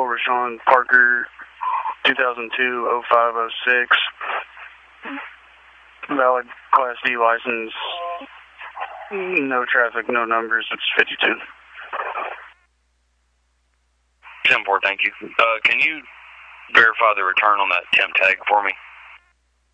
Rashawn Parker, 2002-0506. Valid Class D license. No traffic, no numbers. It's 52. 10-4, thank you. Can you verify the return on that temp tag for me?